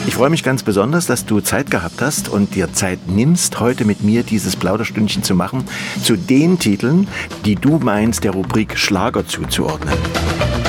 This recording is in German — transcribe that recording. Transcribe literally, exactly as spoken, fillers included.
Ich freue mich ganz besonders, dass du Zeit gehabt hast und dir Zeit nimmst, heute mit mir dieses Plauderstündchen zu machen, zu den Titeln, die du meinst, der Rubrik Schlager zuzuordnen.